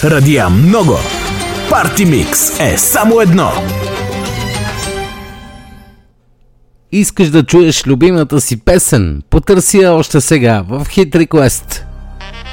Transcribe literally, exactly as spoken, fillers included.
Радия много. Парти Микс е само едно. Искаш да чуеш любимата си песен? Потърси я още сега в Hit Request.